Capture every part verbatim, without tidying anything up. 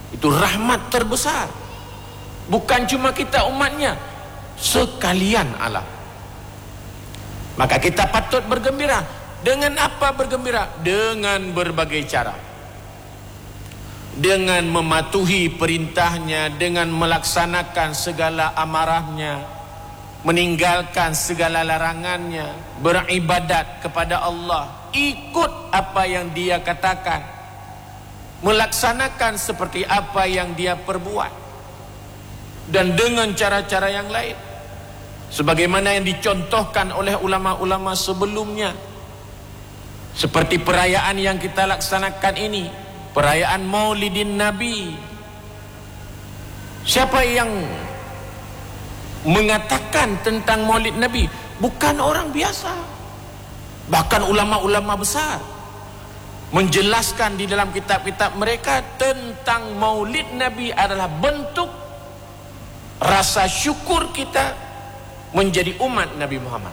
Itu rahmat terbesar. Bukan cuma kita umatnya, sekalian alam. Maka kita patut bergembira. Dengan apa bergembira? Dengan berbagai cara. Dengan mematuhi perintahnya, dengan melaksanakan segala amarahnya, meninggalkan segala larangannya, beribadat kepada Allah, ikut apa yang dia katakan, melaksanakan seperti apa yang dia perbuat, dan dengan cara-cara yang lain sebagaimana yang dicontohkan oleh ulama-ulama sebelumnya, seperti perayaan yang kita laksanakan ini, perayaan Maulidin Nabi. Siapa yang mengatakan tentang Maulid Nabi? Bukan orang biasa. Bahkan ulama-ulama besar menjelaskan di dalam kitab-kitab mereka tentang Maulid Nabi adalah bentuk rasa syukur kita menjadi umat Nabi Muhammad.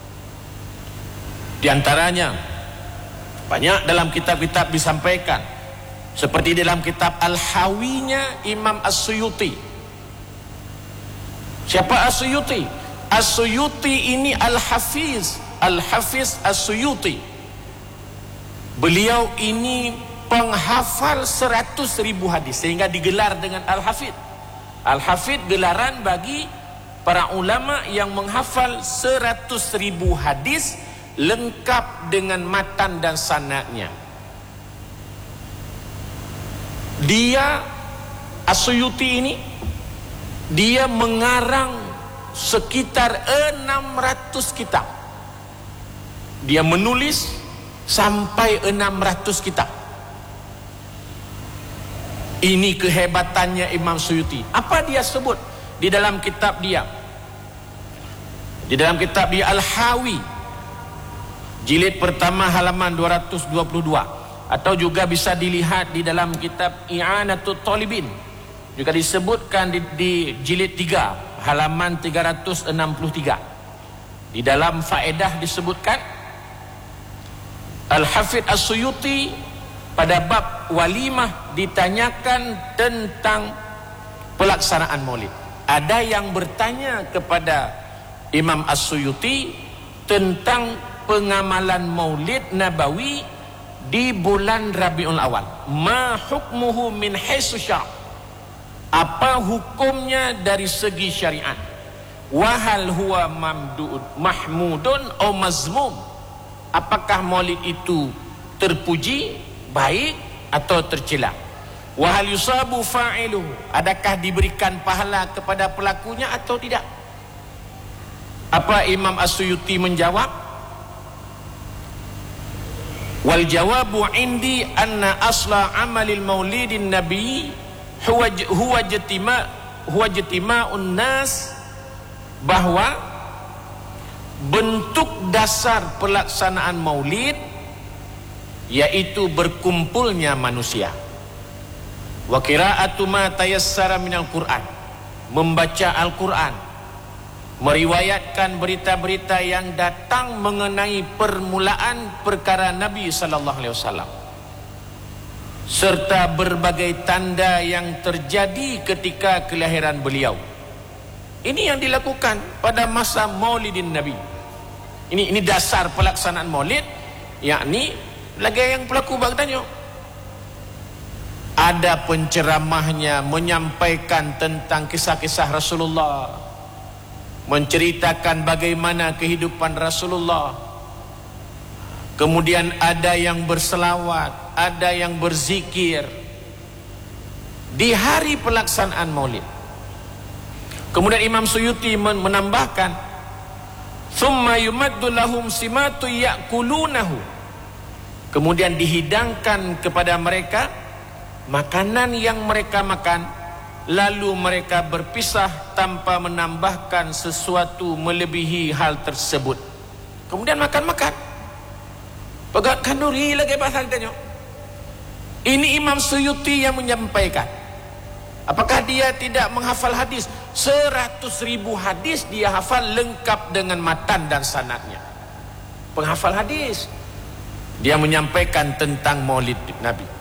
Di antaranya banyak dalam kitab-kitab disampaikan, seperti dalam kitab Al-Hawinya Imam As-Suyuti. Siapa As-Suyuti? As-Suyuti ini Al-Hafiz, Al-Hafiz As-Suyuti. Beliau ini penghafal seratus ribu hadis, sehingga digelar dengan Al-Hafiz. Al-Hafiz gelaran bagi para ulama yang menghafal seratus ribu hadis lengkap dengan matan dan sanadnya. Dia, As-Suyuti ini, dia mengarang sekitar enam ratus kitab. Dia menulis sampai enam ratus kitab. Ini kehebatannya Imam Suyuti. Apa dia sebut di dalam kitab dia? Di dalam kitab dia Al-Hawi, jilid pertama halaman dua ratus dua puluh dua, atau juga bisa dilihat di dalam kitab I'anatut Talibin, juga disebutkan di, di jilid tiga halaman tiga ratus enam puluh tiga. Di dalam faedah disebutkan Al-Hafidh As-Suyuti pada bab walimah ditanyakan tentang pelaksanaan maulid. Ada yang bertanya kepada Imam As-Suyuti tentang pengamalan maulid nabawi di bulan Rabiul Awal. Ma hukmuhu min haitsu syar'? Apa hukumnya dari segi syariat? Wahal huwa mamdu'un mahmudun atau mazmum? Apakah maulid itu terpuji, baik atau tercela? Wahal yusabu fa'iluhu? Adakah diberikan pahala kepada pelakunya atau tidak? Apa Imam As-Suyuti menjawab? Wal jawabu indi anna asla amalil maulidin nabi huwa huwa jatima huwa jatima'un nas, bahwa bentuk dasar pelaksanaan maulid yaitu berkumpulnya manusia. Wa qira'atu ma tayassara minal Qur'an, membaca Al-Qur'an, meriwayatkan berita-berita yang datang mengenai permulaan perkara Nabi sallallahu alaihi wasallam, serta berbagai tanda yang terjadi ketika kelahiran beliau. Ini yang dilakukan pada masa Maulidin Nabi. Ini ini dasar pelaksanaan Maulid, yakni lagi yang pelaku bertanya. Ada penceramahnya menyampaikan tentang kisah-kisah Rasulullah, menceritakan bagaimana kehidupan Rasulullah. Kemudian ada yang berselawat, ada yang berzikir di hari pelaksanaan Maulid. Kemudian Imam Suyuti menambahkan, "Tsumma yumaddu lahum simatu ya'kulunahu." Kemudian dihidangkan kepada mereka makanan yang mereka makan, lalu mereka berpisah tanpa menambahkan sesuatu melebihi hal tersebut. Kemudian makan-makan. Pegat kanduri lagi bahasa tanya. Ini Imam Suyuti yang menyampaikan. Apakah dia tidak menghafal hadis? Seratus ribu hadis dia hafal lengkap dengan matan dan sanadnya. Penghafal hadis. Dia menyampaikan tentang Maulid Nabi.